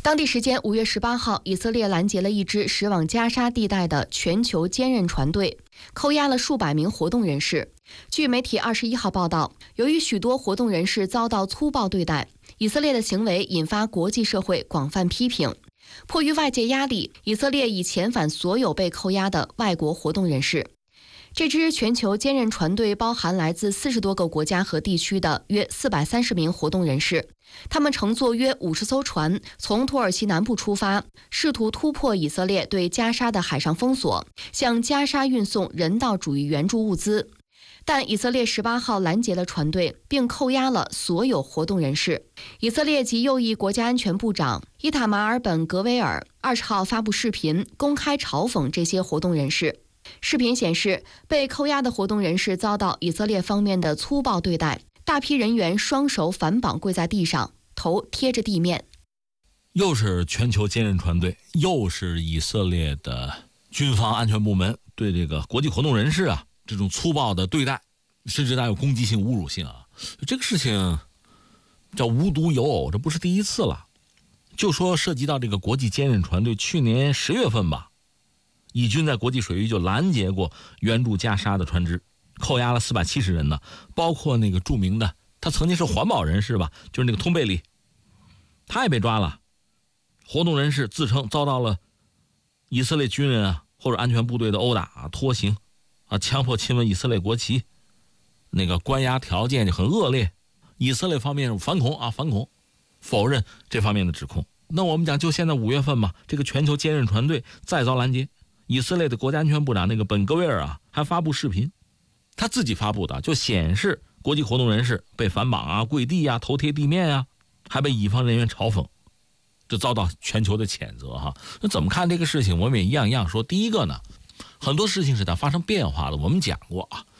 当地时间5月18号，以色列拦截了一支驶往加沙地带的全球坚韧船队，扣押了数百名活动人士。据媒体21号报道，由于许多活动人士遭到粗暴对待，以色列的行为引发国际社会广泛批评。迫于外界压力，以色列已遣返所有被扣押的外国活动人士。这支全球坚韧船队包含来自40多个国家和地区的约430名活动人士，他们乘坐约50艘船，从土耳其南部出发，试图突破以色列对加沙的海上封锁，向加沙运送人道主义援助物资。但以色列18号拦截了船队，并扣押了所有活动人士。以色列及右翼国家安全部长伊塔马尔·本·格维尔20号发布视频，公开嘲讽这些活动人士。视频显示，被扣押的活动人士遭到以色列方面的粗暴对待，大批人员双手反绑跪在地上，头贴着地面。 又是全球坚韧船队，又是以色列的军方安全部门对这个国际活动人士啊这种粗暴的对待，甚至带有攻击性、侮辱性啊！这个事情叫无独有偶，这不是第一次了。就说涉及到这个国际坚韧船队，去年10月份吧，以军在国际水域就拦截过援助加沙的船只，扣押了470人呢，包括那个著名的，他曾经是环保人士吧，就是那个通贝里，他也被抓了。活动人士自称遭到了以色列军人啊或者安全部队的殴打啊、拖行啊、强迫亲吻以色列国旗，那个关押条件就很恶劣。以色列方面反恐，否认这方面的指控。那我们讲，就现在5月份嘛，这个全球坚韧船队再遭拦截，以色列的国家安全部长那个本·格维尔啊，还发布视频，他自己发布的，就显示国际活动人士被反绑啊、跪地啊、头贴地面啊，还被乙方人员嘲讽，这遭到全球的谴责哈。那怎么看这个事情？我们也一样说，第一个呢，很多事情是在发生变化的。我们讲过啊，